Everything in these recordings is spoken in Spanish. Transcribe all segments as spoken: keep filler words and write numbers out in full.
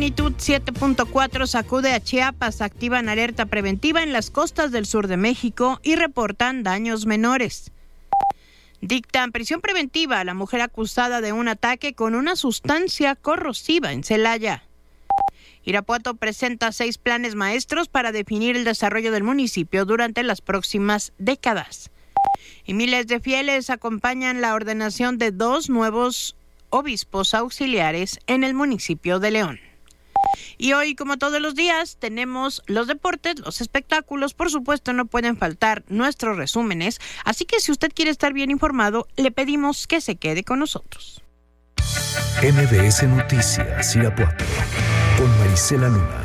magnitud siete punto cuatro sacude a Chiapas, activan alerta preventiva en las costas del sur de México y reportan daños menores. Dictan prisión preventiva a la mujer acusada de un ataque con una sustancia corrosiva en Celaya. Irapuato presenta seis planes maestros para definir el desarrollo del municipio durante las próximas décadas. Y miles de fieles acompañan la ordenación de dos nuevos obispos auxiliares en el municipio de León. Y hoy, como todos los días, tenemos los deportes, los espectáculos, por supuesto no pueden faltar nuestros resúmenes, así que si usted quiere estar bien informado, le pedimos que se quede con nosotros. M B S Noticias Irapuato, con Marisela Luna.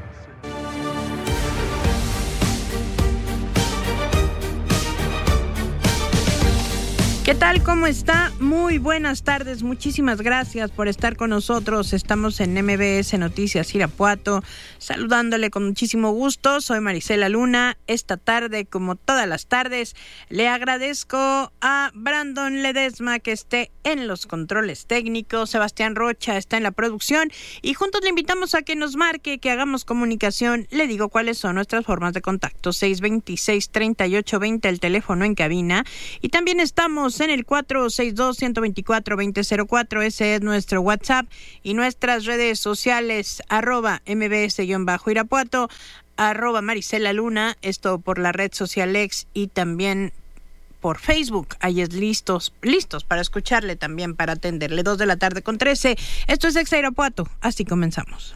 ¿Qué tal? ¿Cómo está? Muy buenas tardes. Muchísimas gracias por estar con nosotros. Estamos en M B S Noticias Irapuato, saludándole con muchísimo gusto. Soy Marisela Luna. Esta tarde, como todas las tardes, le agradezco a Brandon Ledesma que esté en los controles técnicos. Sebastián Rocha está en la producción y juntos le invitamos a que nos marque, que hagamos comunicación. Le digo cuáles son nuestras formas de contacto. seis dos seis, tres ocho dos cero, el teléfono en cabina. Y también estamos en el cuatro seis dos, uno dos cuatro, dos cero cero cuatro, ese es nuestro WhatsApp, y nuestras redes sociales, arroba mbs-irapuato, arroba Marisela Luna, esto por la red social X y también por Facebook. Ahí es listos, listos para escucharle, también para atenderle. Dos de la tarde con trece. Esto es Exa Irapuato, así comenzamos.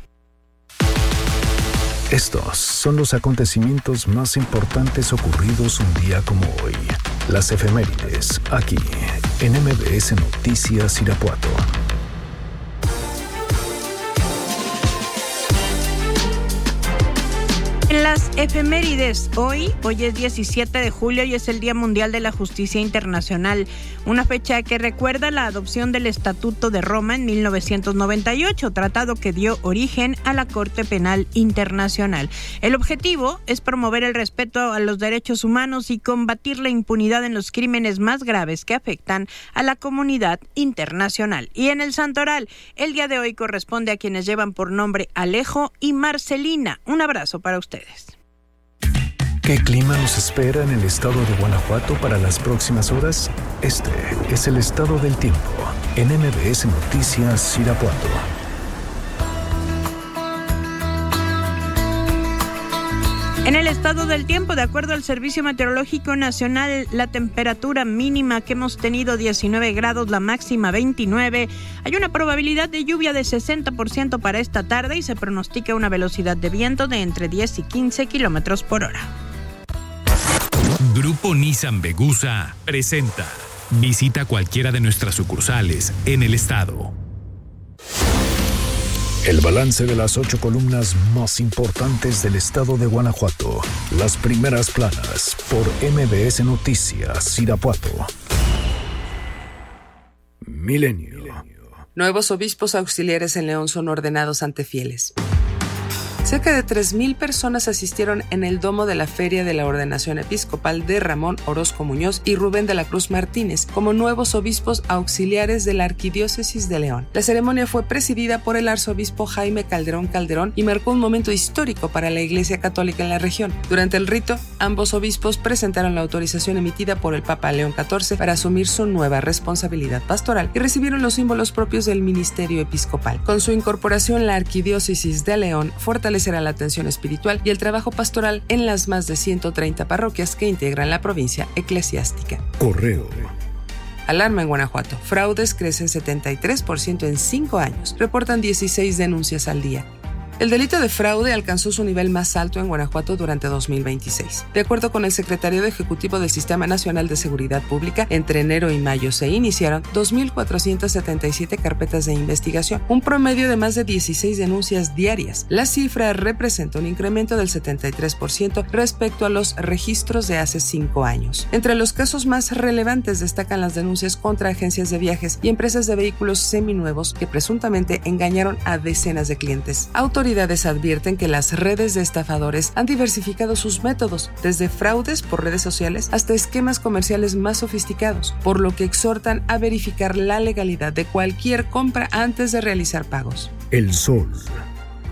Estos son los acontecimientos más importantes ocurridos un día como hoy. Las efemérides, aquí, en M B S Noticias Irapuato. En las efemérides, hoy, hoy es diecisiete de julio y es el Día Mundial de la Justicia Internacional, una fecha que recuerda la adopción del Estatuto de Roma en mil novecientos noventa y ocho, tratado que dio origen a la Corte Penal Internacional. El objetivo es promover el respeto a los derechos humanos y combatir la impunidad en los crímenes más graves que afectan a la comunidad internacional. Y en el Santoral, el día de hoy corresponde a quienes llevan por nombre Alejo y Marcelina. Un abrazo para ustedes. ¿Qué clima nos espera en el estado de Guanajuato para las próximas horas? Este es el estado del tiempo en M B S Noticias Irapuato. En el estado del tiempo, de acuerdo al Servicio Meteorológico Nacional, la temperatura mínima que hemos tenido diecinueve grados, la máxima veintinueve. Hay una probabilidad de lluvia de sesenta por ciento para esta tarde y se pronostica una velocidad de viento de entre diez y quince kilómetros por hora. Grupo Nissan Vegusa presenta. Visita cualquiera de nuestras sucursales en el estado. El balance de las ocho columnas más importantes del estado de Guanajuato. Las primeras planas por M B S Noticias Irapuato. Milenio. Nuevos obispos auxiliares en León son ordenados ante fieles. Cerca de tres mil personas asistieron en el domo de la Feria de la Ordenación Episcopal de Ramón Orozco Muñoz y Rubén de la Cruz Martínez como nuevos obispos auxiliares de la Arquidiócesis de León. La ceremonia fue presidida por el arzobispo Jaime Calderón Calderón y marcó un momento histórico para la Iglesia Católica en la región. Durante el rito, ambos obispos presentaron la autorización emitida por el Papa León catorce para asumir su nueva responsabilidad pastoral y recibieron los símbolos propios del ministerio episcopal. Con su incorporación, la Arquidiócesis de León fortalecerá la atención espiritual y el trabajo pastoral en las más de ciento treinta parroquias que integran la provincia eclesiástica. Correo. Alarma en Guanajuato. Fraudes crecen setenta y tres por ciento en cinco años. Reportan dieciséis denuncias al día. El delito de fraude alcanzó su nivel más alto en Guanajuato durante dos mil veintiséis. De acuerdo con el secretariado ejecutivo del Sistema Nacional de Seguridad Pública, entre enero y mayo se iniciaron dos mil cuatrocientas setenta y siete carpetas de investigación, un promedio de más de dieciséis denuncias diarias. La cifra representa un incremento del setenta y tres por ciento respecto a los registros de hace cinco años. Entre los casos más relevantes destacan las denuncias contra agencias de viajes y empresas de vehículos seminuevos que presuntamente engañaron a decenas de clientes. Autoridades advierten que las redes de estafadores han diversificado sus métodos, desde fraudes por redes sociales hasta esquemas comerciales más sofisticados, por lo que exhortan a verificar la legalidad de cualquier compra antes de realizar pagos. El Sol.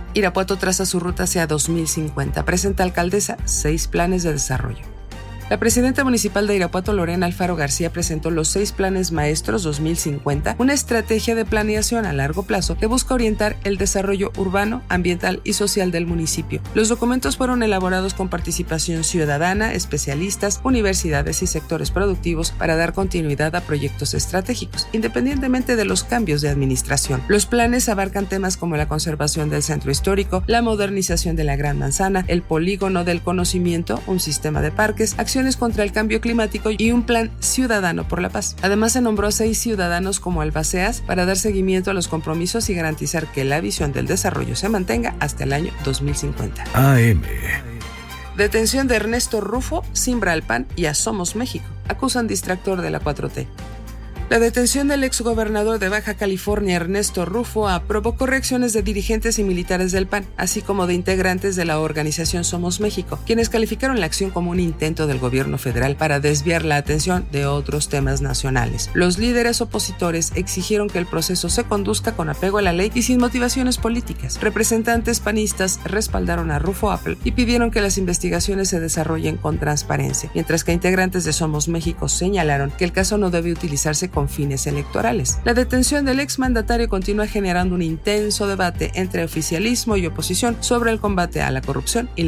Irapuato traza su ruta hacia dos mil cincuenta. Presenta alcaldesa seis planes de desarrollo. La presidenta municipal de Irapuato, Lorena Alfaro García, presentó los seis planes maestros dos mil cincuenta, una estrategia de planeación a largo plazo que busca orientar el desarrollo urbano, ambiental y social del municipio. Los documentos fueron elaborados con participación ciudadana, especialistas, universidades y sectores productivos para dar continuidad a proyectos estratégicos, independientemente de los cambios de administración. Los planes abarcan temas como la conservación del centro histórico, la modernización de la Gran Manzana, el polígono del conocimiento, un sistema de parques, acciones contra el cambio climático y un plan ciudadano por la paz. Además, se nombró a seis ciudadanos como albaceas para dar seguimiento a los compromisos y garantizar que la visión del desarrollo se mantenga hasta el año dos mil cincuenta. A M. Detención de Ernesto Rufo, simbra al P A N y a Somos México. Acusan distractor de la cuatro T. La detención del exgobernador de Baja California, Ernesto Rufo, provocó reacciones de dirigentes y militares del P A N, así como de integrantes de la organización Somos México, quienes calificaron la acción como un intento del gobierno federal para desviar la atención de otros temas nacionales. Los líderes opositores exigieron que el proceso se conduzca con apego a la ley y sin motivaciones políticas. Representantes panistas respaldaron a Rufo Apple y pidieron que las investigaciones se desarrollen con transparencia, mientras que integrantes de Somos México señalaron que el caso no debe utilizarse con fines electorales. La detención del exmandatario continúa generando un intenso debate entre oficialismo y oposición sobre el combate a la corrupción y la